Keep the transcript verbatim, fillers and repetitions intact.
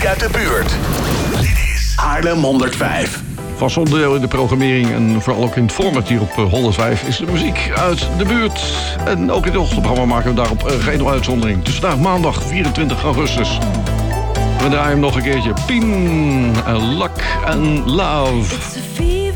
uit de buurt. Dit is Haarlem honderdvijf. Vast onderdeel in de programmering en vooral ook in het format hier op honderdvijf is de muziek uit de buurt. En ook in het ochtendprogramma maken we daarop geen uitzondering. Dus vandaag maandag vierentwintig augustus. We draaien hem nog een keertje. Pien, Luck and Love.